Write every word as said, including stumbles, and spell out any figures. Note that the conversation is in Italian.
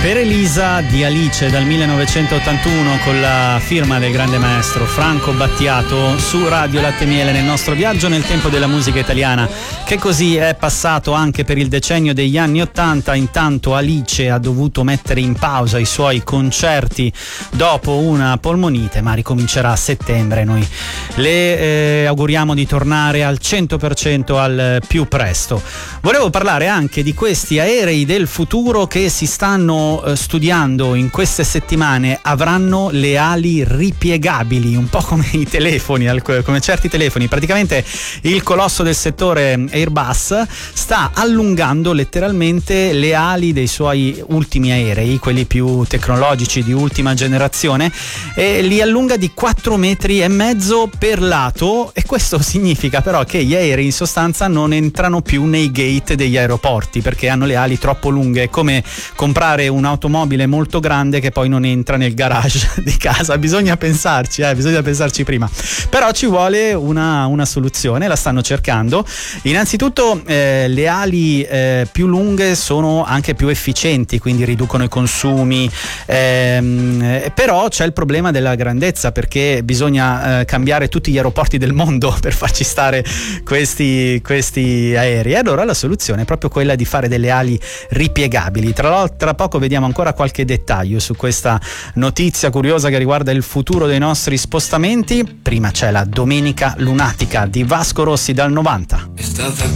Per Elisa di Alice dal millenovecentottantuno, con la firma del grande maestro Franco Battiato, su Radio Latte e Miele, nel nostro viaggio nel tempo della musica italiana, che così è passato anche per il decennio degli anni ottanta. Intanto Alice ha dovuto mettere in pausa i suoi concerti dopo una polmonite, ma ricomincerà a settembre. Noi le eh, auguriamo di tornare al cento per cento al più presto. Volevo parlare anche di questi aerei del futuro che si stanno studiando in queste settimane. Avranno le ali ripiegabili, un po' come i telefoni, come certi telefoni. Praticamente il colosso del settore Airbus sta allungando letteralmente le ali dei suoi ultimi aerei, quelli più tecnologici di ultima generazione, e li allunga di quattro metri e mezzo per lato, e questo significa però che gli aerei in sostanza non entrano più nei gate degli aeroporti perché hanno le ali troppo lunghe. È come comprare un un'automobile molto grande che poi non entra nel garage di casa. Bisogna pensarci, eh, bisogna pensarci prima. Però ci vuole una, una soluzione, la stanno cercando. Innanzitutto eh, le ali eh, più lunghe sono anche più efficienti, quindi riducono i consumi, ehm, però c'è il problema della grandezza, perché bisogna eh, cambiare tutti gli aeroporti del mondo per farci stare questi, questi aerei. E allora la soluzione è proprio quella di fare delle ali ripiegabili. Tra, tra poco vediamo ancora qualche dettaglio su questa notizia curiosa che riguarda il futuro dei nostri spostamenti. Prima c'è la Domenica Lunatica di Vasco Rossi dal novanta. È stata